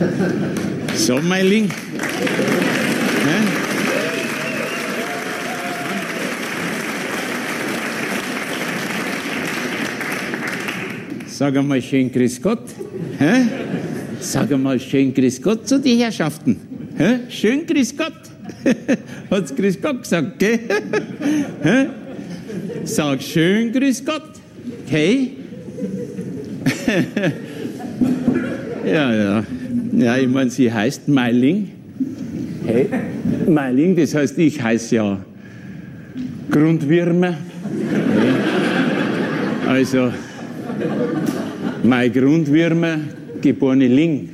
So, Meiling. Sag einmal schön Grüß Gott. Sag einmal schön Grüß Gott zu den Herrschaften. Schön Grüß Gott. Hat's Grüß Gott gesagt, gell? Sag schön Grüß Gott. Okay? Ja, ich meine, sie heißt Meiling. Hey, Meiling, das heißt, ich heiße ja Grundwürmer. Also, mein Grundwürmer, geborene Ling.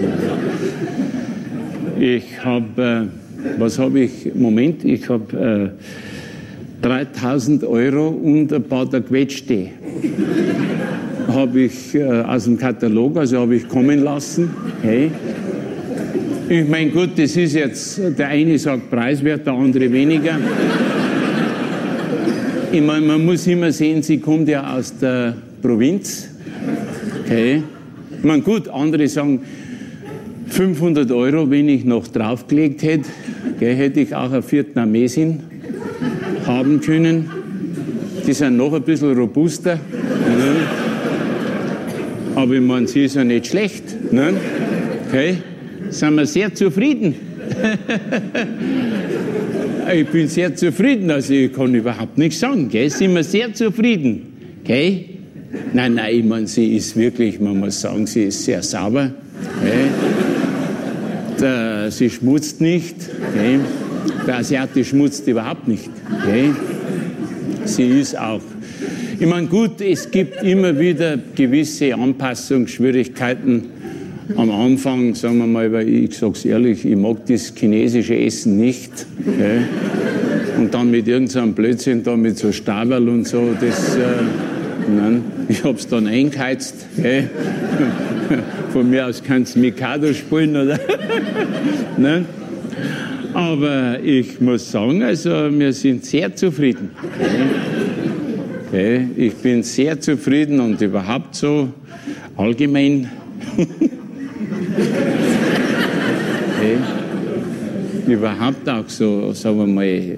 Ich habe, was habe ich? Moment, ich habe 3.000 € und ein paar der Quetschte. Habe ich aus dem Katalog, also habe ich kommen lassen. Hey. Ich meine, gut, das ist jetzt, der eine sagt preiswert, der andere weniger. Ich meine, man muss immer sehen, sie kommt ja aus der Provinz. Okay. Ich meine, gut, andere sagen 500 €, wenn ich noch draufgelegt hätte, hätte ich auch eine Vietnamesin haben können. Die sind noch ein bisschen robuster. Ne? Aber ich meine, sie ist ja nicht schlecht. Ne? Okay. Sind wir sehr zufrieden. Ich bin sehr zufrieden, also ich kann überhaupt nichts sagen. Gell? Sind wir sehr zufrieden. Okay? Nein, ich meine, sie ist wirklich, man muss sagen, sie ist sehr sauber. Okay? Sie schmutzt nicht. Okay? Der Asiate schmutzt überhaupt nicht. Okay? Sie ist auch. Ich meine, gut, es gibt immer wieder gewisse Anpassungsschwierigkeiten. Am Anfang, sagen wir mal, weil ich sag's ehrlich, ich mag das chinesische Essen nicht. Okay? Und dann mit irgendeinem Blödsinn, da mit so Stabel und so, das, nein, ich hab's dann eingeheizt. Okay? Von mir aus kannst du Mikado spielen, oder? Nein? Aber ich muss sagen, also wir sind sehr zufrieden. Okay? Ich bin sehr zufrieden und überhaupt so allgemein. Okay. Überhaupt auch so, sagen wir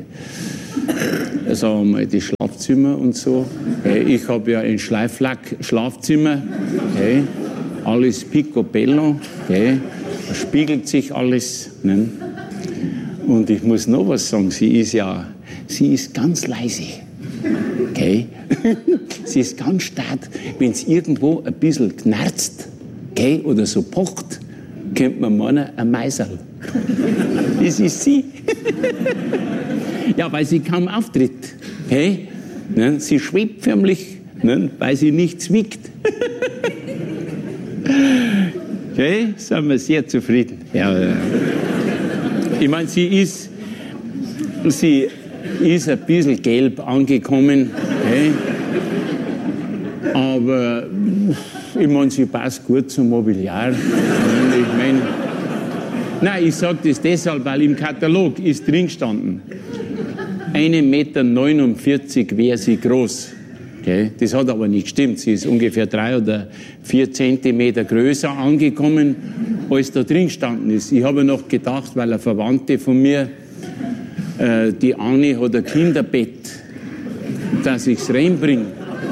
mal, die Schlafzimmer und so. Okay. Ich habe ja ein Schleiflack-Schlafzimmer. Okay. Alles picobello. Okay. Da spiegelt sich alles. Ne? Und ich muss noch was sagen, sie ist ganz leise. Okay. Sie ist ganz stark, wenn es irgendwo ein bisschen knarzt, okay, oder so pocht, könnte man meinen, ein Meiserl. Das ist sie. Ja, weil sie kaum auftritt. Okay? Ne? Sie schwebt förmlich, ne? Weil sie nichts wiegt. Okay? Sind wir sehr zufrieden. Ja. Ich meine, sie ist ein bisschen gelb angekommen. Okay? Aber ich meine, sie passt gut zum Mobiliar. Ich meine, nein, ich sage das deshalb, weil im Katalog ist drin gestanden, 1,49 Meter wäre sie groß. Okay? Das hat aber nicht gestimmt. Sie ist ungefähr 3 oder 4 Zentimeter größer angekommen, als da drin gestanden ist. Ich habe noch gedacht, weil eine Verwandte von mir, die Anni, hat ein Kinderbett, dass ich es reinbringe.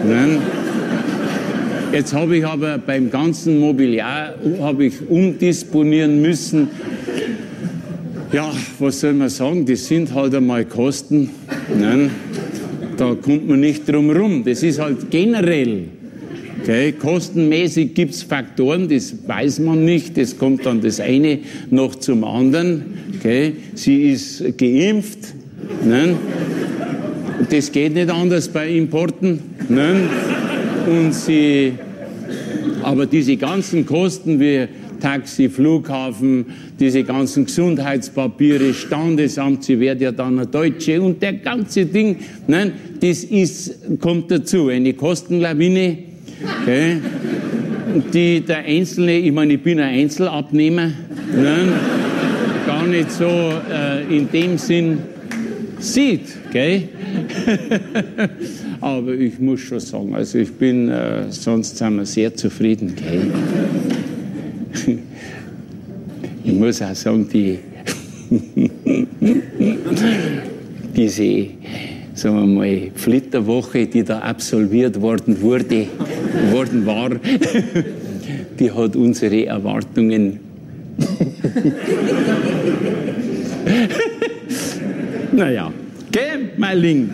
Jetzt habe ich aber beim ganzen Mobiliar umdisponieren müssen. Ja, was soll man sagen, das sind halt einmal Kosten. Nein, da kommt man nicht drum rum. Das ist halt generell. Okay, kostenmäßig gibt es Faktoren, das weiß man nicht. Das kommt dann das eine noch zum anderen. Okay, sie ist geimpft. Nein, das geht nicht anders bei Importen. Nein. Und aber diese ganzen Kosten wie Taxi, Flughafen, diese ganzen Gesundheitspapiere, Standesamt, sie wird ja dann eine Deutsche und der ganze Ding, nein, kommt dazu, eine Kostenlawine, okay, die der Einzelne, ich meine, ich bin ein Einzelabnehmer, nein, gar nicht so in dem Sinn sieht, okay. Aber ich muss schon sagen, also ich bin, sonst sind wir sehr zufrieden, gell? Ich muss auch sagen, diese, sagen wir mal, Flitterwoche, die da absolviert worden war, die hat unsere Erwartungen naja, gell, Meiling?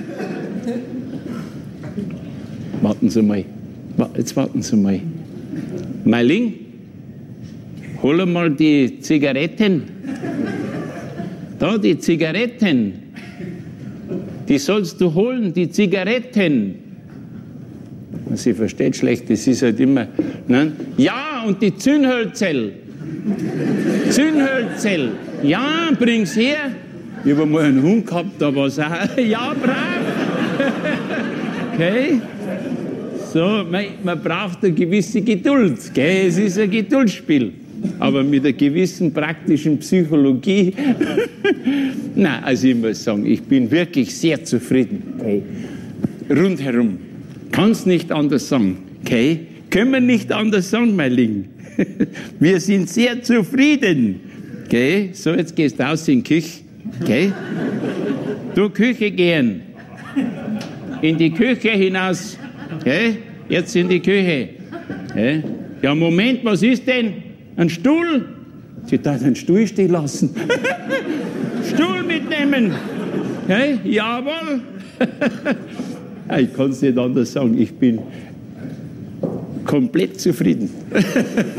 Warten Sie mal. Jetzt warten Sie mal. Meiling, hol mal die Zigaretten. Da, die Zigaretten. Die sollst du holen, die Zigaretten. Sie versteht schlecht, das ist halt immer. Ne? Ja, und die Zündhölzel. Zündhölzel. Ja, bring's her. Ich habe mal einen Hund gehabt, da war es auch. Ja, brav. Okay. So, man braucht eine gewisse Geduld. Gell? Es ist ein Geduldsspiel. Aber mit einer gewissen praktischen Psychologie. Nein, also ich muss sagen, ich bin wirklich sehr zufrieden. Okay. Rundherum. Kann's nicht anders sagen. Okay. Können wir nicht anders sagen, mein Lieben. Wir sind sehr zufrieden. Okay. So, jetzt gehst du raus in die Küche. Okay. Du Küche gehen. In die Küche hinaus. Okay. Jetzt in die Küche. Okay. Ja, Moment, was ist denn? Ein Stuhl? Sie darf einen Stuhl stehen lassen. Stuhl mitnehmen. Okay. Jawohl. Ich kann es nicht anders sagen. Ich bin komplett zufrieden.